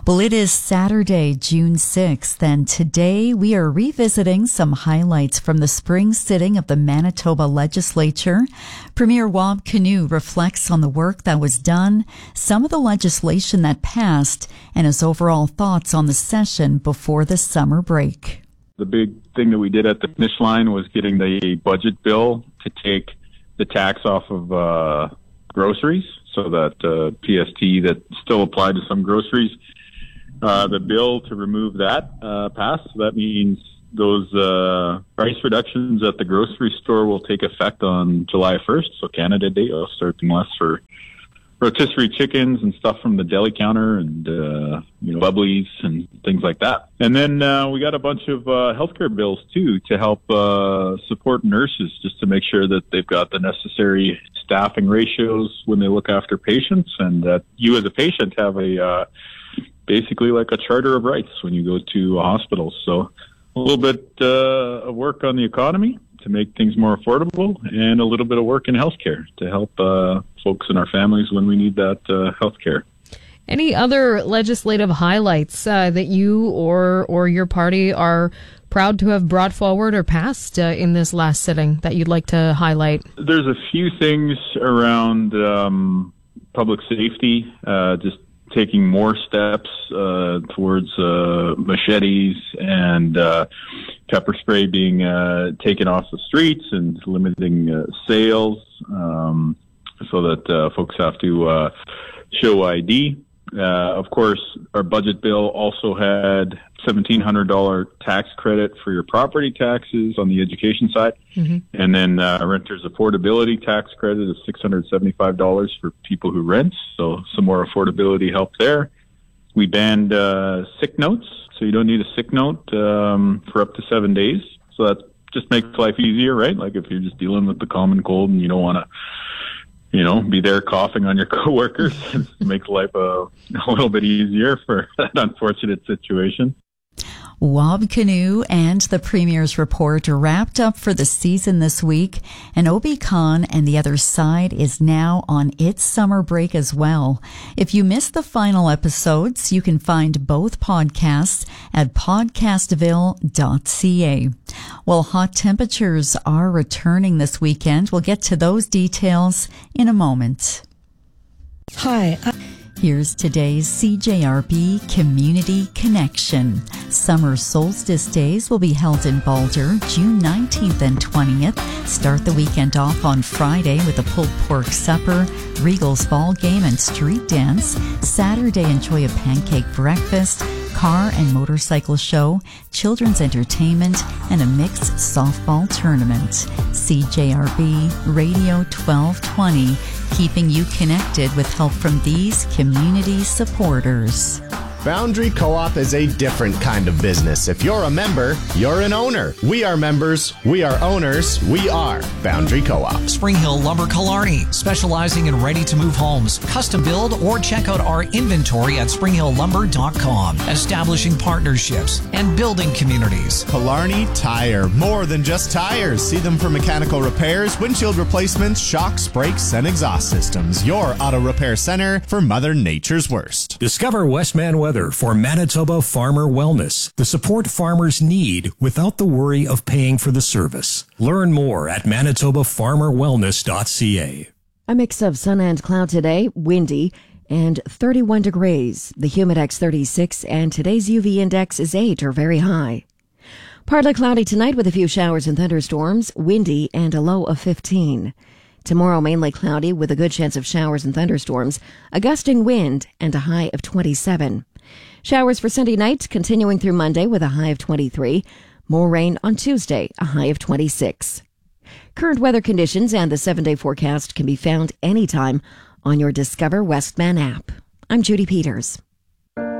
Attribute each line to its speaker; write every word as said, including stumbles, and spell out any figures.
Speaker 1: Well, it is Saturday, June sixth, and today we are revisiting some highlights from the spring sitting of the Manitoba Legislature. Premier Wab Kinew reflects on the work that was done, some of the legislation that passed, and his overall thoughts on the session before the summer break.
Speaker 2: The big thing that we did at the finish line was getting the budget bill to take the tax off of uh, groceries, so that uh, P S T that still applied to some groceries. Uh, the bill to remove that uh, passed. So that means those uh, price reductions at the grocery store will take effect on July first. So Canada Day will start being less for rotisserie chickens and stuff from the deli counter and, uh, you know, bubblies and things like that. And then uh, we got a bunch of uh, healthcare bills, too, to help uh, support nurses, just to make sure that they've got the necessary staffing ratios when they look after patients, and that you as a patient have a uh, basically like a charter of rights when you go to a hospital. So a little bit uh, of work on the economy to make things more affordable, and a little bit of work in healthcare to help uh, folks in our families when we need that uh, healthcare.
Speaker 3: Any other legislative highlights uh, that you or or your party are proud to have brought forward or passed uh, in this last sitting that you'd like to highlight?
Speaker 2: There's a few things around um, public safety, uh, just taking more steps uh, towards uh, machetes and uh, pepper spray being uh, taken off the streets, and limiting uh, sales um, so that uh, folks have to uh, show I D. Uh, of course, our budget bill also had seventeen hundred dollars tax credit for your property taxes on the education side. Mm-hmm. And then uh, renters affordability tax credit is six hundred seventy-five dollars for people who rent. So some more affordability help there. We banned uh, sick notes. So you don't need a sick note um, for up to seven days. So that just makes life easier, right? Like if you're just dealing with the common cold and you don't want to, you know, be there coughing on your coworkers, it makes life a, a little bit easier for that unfortunate situation.
Speaker 1: Wab Kinew and the Premier's report are wrapped up for the season this week, and Obi Khan and the Other Side is now on its summer break as well. If you missed the final episodes, you can find both podcasts at podcastville dot c a. Well, hot temperatures are returning this weekend. We'll get to those details in a moment.
Speaker 4: Hi. I-
Speaker 1: Here's today's C J R B Community Connection. Summer solstice days will be held in Boulder June nineteenth and twentieth. Start the weekend off on Friday with a pulled pork supper, Regal's ball game and street dance. Saturday, enjoy a pancake breakfast, car and motorcycle show, children's entertainment, and a mixed softball tournament. C J R B Radio twelve twenty, keeping you connected with help from these community supporters.
Speaker 5: Boundary Co-op is a different kind of business. If you're a member, you're an owner. We are members. We are owners. We are Boundary Co-op.
Speaker 6: Spring Hill Lumber Killarney, specializing in ready-to-move homes, custom build, or check out our inventory at spring hill lumber dot com. Establishing partnerships and building communities.
Speaker 5: Killarney Tire, more than just tires. See them for mechanical repairs, windshield replacements, shocks, brakes, and exhaust systems. Your auto repair center for Mother Nature's worst.
Speaker 7: Discover Westman Weather for Manitoba Farmer Wellness, the support farmers need without the worry of paying for the service. Learn more at manitoba farmer wellness dot c a.
Speaker 4: A mix of sun and cloud today, windy, and thirty-one degrees. The Humidex thirty-six, and today's U V index is eight or very high. Partly cloudy tonight with a few showers and thunderstorms, windy, and a low of fifteen. Tomorrow, mainly cloudy with a good chance of showers and thunderstorms, a gusting wind, and a high of twenty-seven. Showers for Sunday night, continuing through Monday with a high of twenty-three. More rain on Tuesday, a high of twenty-six. Current weather conditions and the seven-day forecast can be found anytime on your Discover Westman app. I'm Judy Peters.